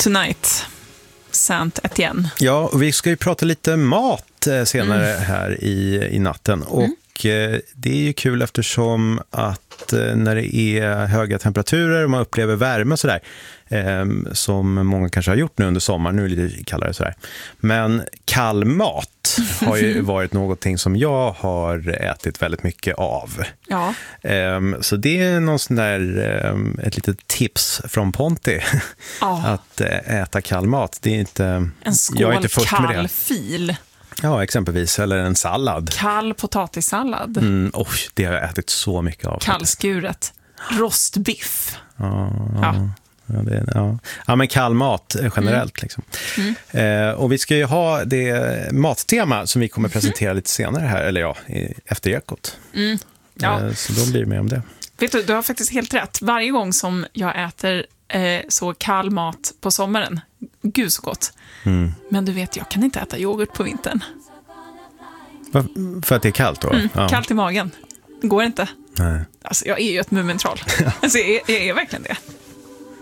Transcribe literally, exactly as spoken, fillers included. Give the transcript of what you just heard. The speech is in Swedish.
Tonight, Saint Etienne. Ja, och vi ska ju prata lite mat eh, senare mm. här i, i natten. Och mm. eh, det är ju kul eftersom att eh, när det är höga temperaturer och man upplever värme och sådär, eh, som många kanske har gjort nu under sommaren, nu är det lite kallare sådär. Men kall mat har ju varit någonting som jag har ätit väldigt mycket av. Ja. Um, så det är någon sån där, um, ett litet tips från Ponti. Ja. Att uh, äta kall mat. Det är inte, en skål jag är inte först med det. Kall fil. Ja, exempelvis. Eller en sallad. Kall potatissallad. Mm, oh, det har jag ätit så mycket av. Kallskuret. Rostbiff. Ja, ja. Ja. Ja, det, ja. ja, men kall mat generellt. Mm. Liksom. Mm. Eh, och vi ska ju ha det mattema som vi kommer presentera mm. lite senare här, eller ja, i, efter Ekot. Mm. Ja. Eh, så då blir det med om det. Vet du, du har faktiskt helt rätt. Varje gång som jag äter eh, så kall mat på sommaren, gud så gott. Mm. Men du vet, jag kan inte äta yoghurt på vintern. Va? För att det är kallt då? Mm, ja. Kallt i magen. Det går inte. Nej. Alltså, jag är ju ett mumentroll. Alltså, jag, är, jag är verkligen det.